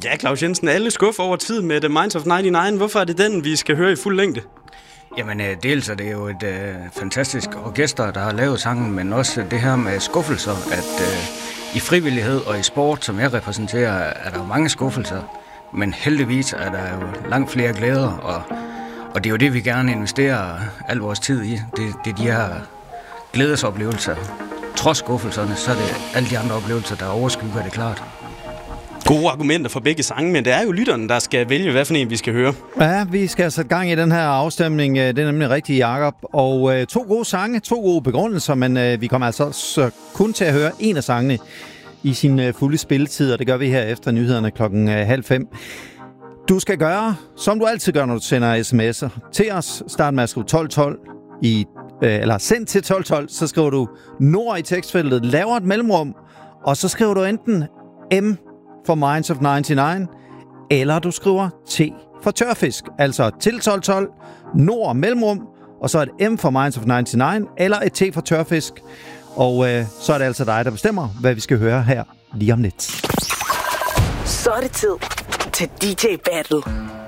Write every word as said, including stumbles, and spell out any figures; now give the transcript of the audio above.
Ja, Claus Jensen, alle skuffer over tid med The Minds of nioghalvfems. Hvorfor er det den, vi skal høre i fuld længde? Jamen, øh, dels er det jo et øh, fantastisk orkester, der har lavet sangen, men også det her med skuffelser, at øh, i frivillighed og i sport, som jeg repræsenterer, er der jo mange skuffelser, men heldigvis er der jo langt flere glæder, og, og det er jo det, vi gerne investerer al vores tid i. Det, det er de her glædesoplevelser. Trods skuffelserne, så er det alle de andre oplevelser, der overskygger det klart. Gode argumenter for begge sange, men det er jo lytterne, der skal vælge, hvad for en vi skal høre. Ja, vi skal sætte gang i den her afstemning. Det er nemlig rigtigt, Jakob. Og øh, to gode sange, to gode begrundelser, men øh, vi kommer altså så kun til at høre en af sangene i sin øh, fulde spilletid, og det gør vi her efter nyhederne klokken øh, halv fem. Du skal gøre, som du altid gør, når du sender sms'er til os. Start med at skrive tolv tolv i øh, eller send til tolv tolv, så skriver du Nord i tekstfeltet, laver et mellemrum, og så skriver du enten M for Minds of nioghalvfems, eller du skriver T for tørfisk. Altså til tolv tolv, Nord mellemrum, og så et M for Minds of nioghalvfems, eller et T for tørfisk. Og øh, så er det altså dig, der bestemmer, hvad vi skal høre her lige om lidt. Så er det tid til D J Battle.